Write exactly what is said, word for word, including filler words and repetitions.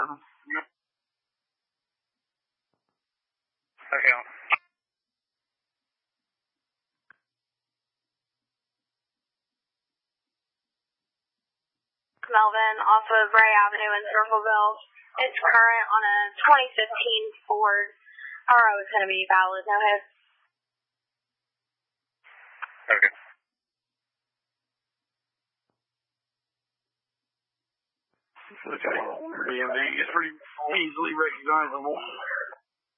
Okay. Melvin off of Ray Avenue in Circleville. It's current on a twenty fifteen Ford. R O is going to be valid, no hits. Okay. Okay. B M D is pretty easily recognizable.